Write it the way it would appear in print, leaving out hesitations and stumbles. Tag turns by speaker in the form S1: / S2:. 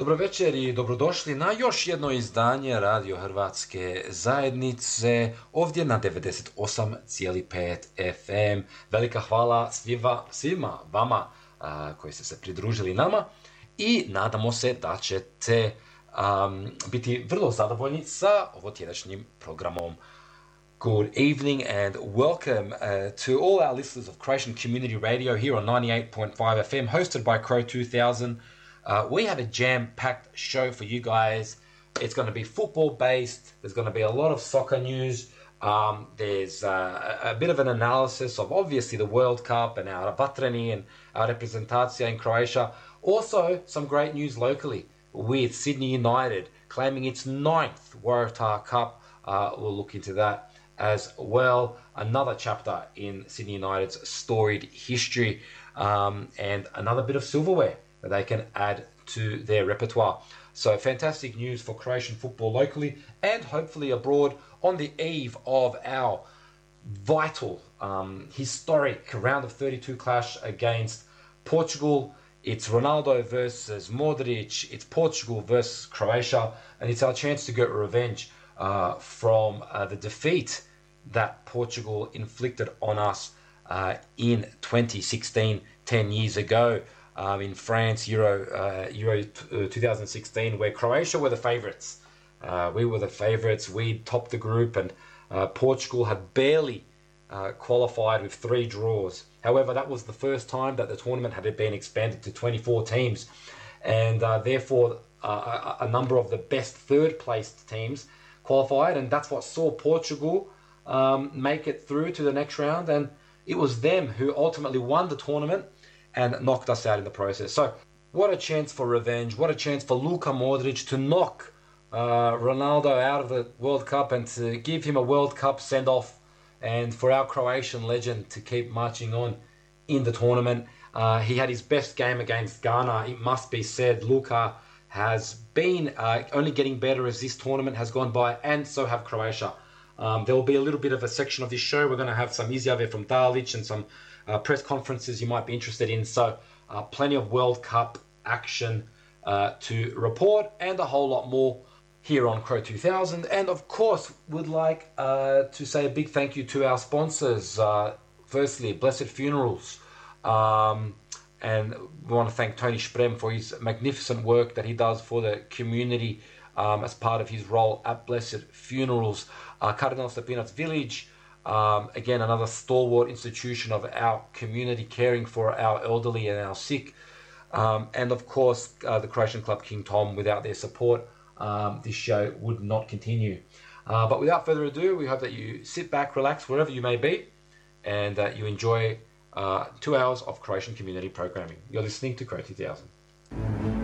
S1: Dobro večer i dobrodošli na još jedno izdanje Radio Hrvatske zajednice ovdje na 98,5 FM. Velika hvala svima vama koji ste se pridružili nama i nadamo se da ćete biti vrlo zadovoljni sa ovotjedašnjim programom. Good evening and welcome to all our listeners of Croatian Community Radio here on 98.5 FM, hosted by Crow 2000. We have a jam-packed show for you guys. It's going to be football-based. There's going to be a lot of soccer news. There's a bit of an analysis of obviously the World Cup and our vatreni and our representacija in Croatia. Also, some great news locally with Sydney United claiming its 9th Waratah Cup. We'll look into that as well. Another chapter in Sydney United's storied history, and another bit of silverware that they can add to their repertoire. So fantastic news for Croatian football locally and hopefully abroad on the eve of our vital, historic round of 32 clash against Portugal. It's Ronaldo versus Modric, it's Portugal versus Croatia, and it's our chance to get revenge from the defeat that Portugal inflicted on us in 2016, 10 years ago. In France, Euro 2016, where Croatia were the favourites. We were the favourites. We topped the group, and Portugal had barely qualified with 3 draws. However, that was the first time that the tournament had been expanded to 24 teams, and therefore a number of the best third-placed teams qualified, and that's what saw Portugal make it through to the next round, and it was them who ultimately won the tournament and knocked us out in the process. So what a chance for revenge, what a chance for Luka Modric to knock Ronaldo out of the World Cup and to give him a World Cup send-off, and for our Croatian legend to keep marching on in the tournament. He had his best game against Ghana, it must be said. Luka has been only getting better as this tournament has gone by, and so have Croatia. There will be a little bit of a section of this show. We're going to have some izjave from Dalic and some press conferences you might be interested in. So plenty of World Cup action to report and a whole lot more here on Crow 2000. And of course, would like to say a big thank you to our sponsors. Firstly, Blessed Funerals. And we want to thank Tony Sprem for his magnificent work that he does for the community as part of his role at Blessed Funerals. Cardinal Stepinac Village, again, another stalwart institution of our community, caring for our elderly and our sick. And of course, the Croatian Club King Tom. Without their support, this show would not continue. But without further ado, we hope that you sit back, relax, wherever you may be, and that you enjoy 2 hours of Croatian community programming. You're listening to Crow 2000.